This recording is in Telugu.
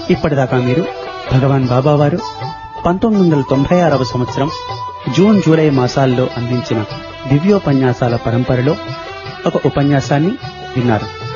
ఇప్పటిదాకా మీరు భగవాన్ బాబావారు 1996వ సంవత్సరం జూన్ జూలై మాసాల్లో అందించిన దివ్యోపన్యాసాల పరంపరలో ఒక ఉపన్యాసాన్ని విన్నారు.